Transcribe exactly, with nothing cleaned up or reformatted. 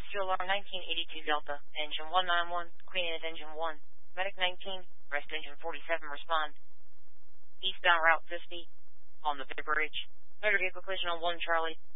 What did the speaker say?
Rescue Alarm nineteen eighty-two Delta, Engine one ninety-one, Queen is Engine one, Medic nineteen, Rescue Engine forty-seven, respond. Eastbound Route fifty, on the Bay Bridge. Motor vehicle collision on one Charlie.